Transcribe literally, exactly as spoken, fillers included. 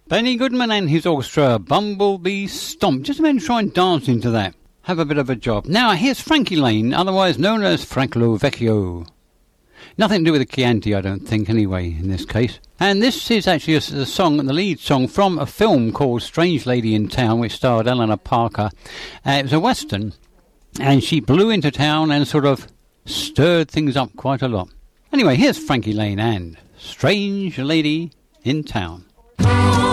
Benny Goodman and his orchestra, Bumblebee Stomp. Just imagine trying dancing to that. Have a bit of a job. Now, here's Frankie Lane, otherwise known as Franco Vecchio. Nothing to do with the Chianti, I don't think, anyway, in this case. And this is actually a, a song, the lead song from a film called Strange Lady in Town, which starred Eleanor Parker. Uh, it was a Western, and she blew into town and sort of stirred things up quite a lot. Anyway, here's Frankie Lane and Strange Lady in Town.